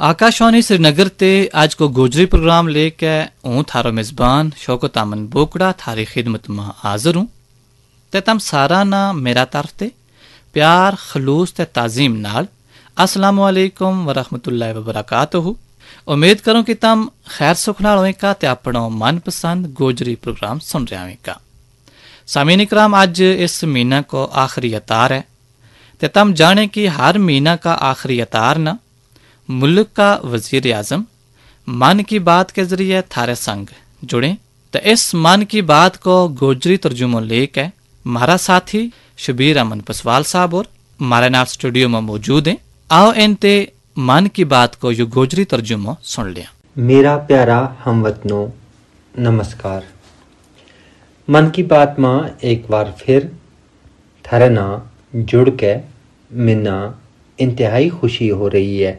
आकाशवाणी श्रीनगर ते आज को गोजरी प्रोग्राम लेके हूँ थारो मेजबान शौकत अमन बोकड़ा थारी खिदमत में हाजिर हूँ ते तम सारा ना मेरा तरफ ते प्यार खलूस ते ताजीम नाल अस्सलाम वालेकुम व रहमतुल्लाहि व बरकातहू। उम्मीद करूँ कि तम खैर सुख नाल होवेगा ते अपनो मनपसंद गोजरी प्रोग्राम सुन रहे होवेगा। सामीन इकराम, आज इस महीना को आखिरी अतार है ते तम जाने कि हर महीना का आखिरी अतार ना मुल्क का वजीर आजम मन की बात के जरिए थारे संग जुड़े। तो इस मन की बात को गोजरी तर्जुमो लेके हमारा साथी शबीर अमन पसवाल साहब और हमारे नाल स्टूडियो में मौजूद हैं। आओ इनते मन की बात को यो गोजरी तर्जुमो सुन लिया। मेरा प्यारा हमवतनों, नमस्कार। मन की बात में एक बार फिर थारे ना जुड़ के मिलना इंतहाई खुशी हो रही है।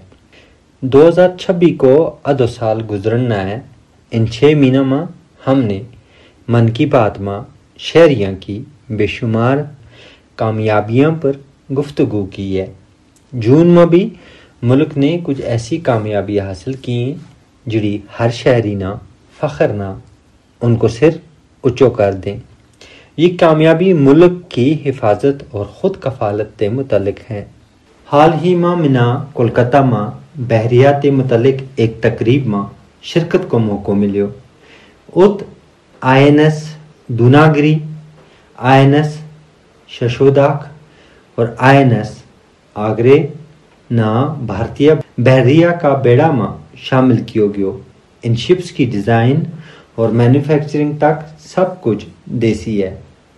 2026 को आधो साल गुजरना है। इन 6 महीनों में हमने मन की बात में शहरियों की बेशुमार कामयाबियों पर गुफ्तगू की है। जून में भी मुल्क ने कुछ ऐसी कामयाबी हासिल की जिड़ी हर शहरी ना फख्र ना उनको सिर ऊंचो कर दें। ये कामयाबी मुल्क की हिफाजत और ख़ुद कफालत के मुतल्लिक है। हाल ही में मिना कोलकाता में बहरिया के मुतल्लिक एक तकरीब में शिरकत को मौको मिलियो। उत INS दूनागिरी, INS शशोदाक और INS आगरे ना भारतीय बहरिया का बेड़ा में शामिल किया गयो। इन शिप्स की डिज़ाइन और मैन्युफैक्चरिंग तक सब कुछ देसी है।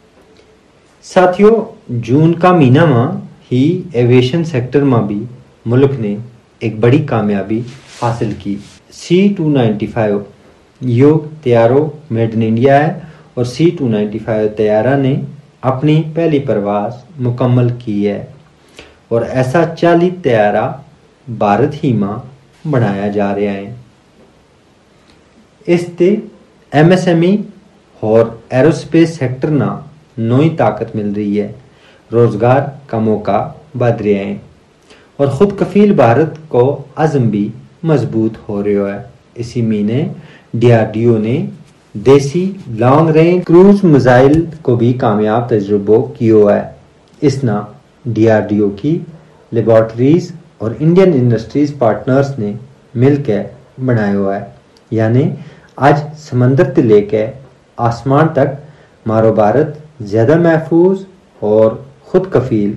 साथियों, जून का महीना में ही एविएशन सेक्टर में भी मुल्क ने एक बड़ी कामयाबी हासिल की। C295 योग तैयारो मेड इन इंडिया है और C295 तैयारा ने अपनी पहली परवाज मुकम्मल की है और ऐसा 40 तैयारा भारत ही में बनाया जा रहा है। इससे MSME और एरोस्पेस सेक्टर ना नई ताकत मिल रही है, रोजगार का मौका बढ़ रहे हैं और खुद कफील भारत को अज़म भी मजबूत हो रहा है। इसी महीने DRDO ने देसी लॉन्ग रेंज क्रूज मिसाइल को भी कामयाब तजुर्बो किया है। इसना DRDO की लेबॉर्टरीज और इंडियन इंडस्ट्रीज पार्टनर्स ने मिलकर बनाया हुआ है। यानी आज समंदर से लेकर आसमान तक मारो भारत ज़्यादा महफूज और खुद कफील